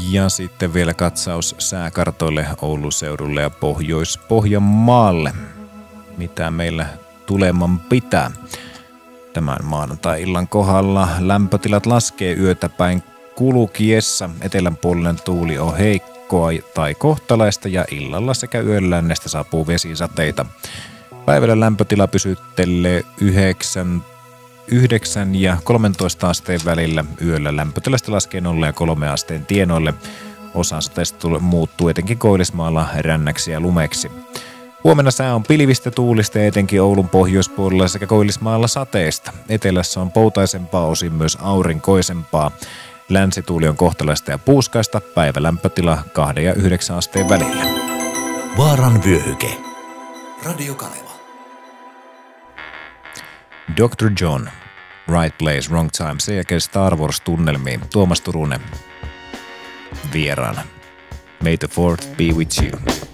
Ja sitten vielä katsaus sääkartoille Oulun seudulle ja Pohjois-Pohjanmaalle. Mitä meillä tuleman pitää? Tämän maanantai-illan kohdalla lämpötilat laskee yötä päin kulkiessa. Etelänpuolinen tuuli on heikkoa tai kohtalaista ja illalla sekä yön lännestä saapuu vesisateita. Päivällä lämpötila pysyttelee 9 ja 13 asteen välillä. Yöllä lämpötilasta laskee 0 ja 3 asteen tienoille. Osa sateista muuttuu etenkin Koillismaalla rännäksi ja lumeksi. Huomenna sää on pilvistä, tuulista etenkin Oulun pohjoispuolella sekä Koillismaalla sateista. Etelässä on poutaisempaa, osin myös aurinkoisempaa. Länsituuli on kohtalaista ja puuskaista. Päivälämpötila 2 ja 9 asteen välillä. Vaaran vyöhyke. Radio Kaneva. Dr. John. Right place, wrong time. Sen jälkeen Star Wars-tunnelmiin. Tuomas Turunen vieraana. May the fourth be with you.